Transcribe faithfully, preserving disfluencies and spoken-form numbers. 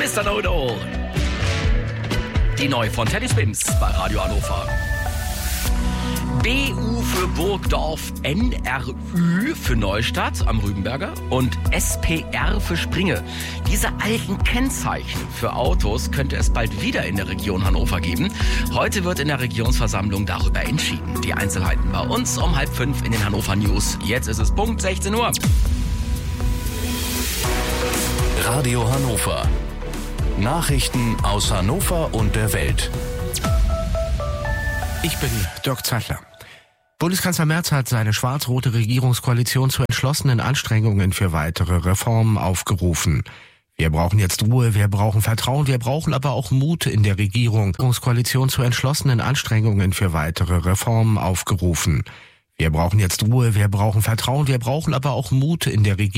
Mister Know-it-all. Die neue von Teddy Swims bei Radio Hannover. B U für Burgdorf, N R Ü für Neustadt am Rübenberger und S P R für Springe. Diese alten Kennzeichen für Autos könnte es bald wieder in der Region Hannover geben. Heute wird in der Regionsversammlung darüber entschieden. Die Einzelheiten bei uns um halb fünf in den Hannover News. Jetzt ist es Punkt sechzehn Uhr. Radio Hannover. Nachrichten aus Hannover und der Welt. Ich bin Dirk Zeitler. Bundeskanzler Merz hat seine schwarz-rote Regierungskoalition zu entschlossenen Anstrengungen für weitere Reformen aufgerufen. Wir brauchen jetzt Ruhe, wir brauchen Vertrauen, wir brauchen aber auch Mut in der Regierung. Regierungskoalition zu entschlossenen Anstrengungen für weitere Reformen aufgerufen. Wir brauchen jetzt Ruhe, wir brauchen Vertrauen, wir brauchen aber auch Mut in der Regierung.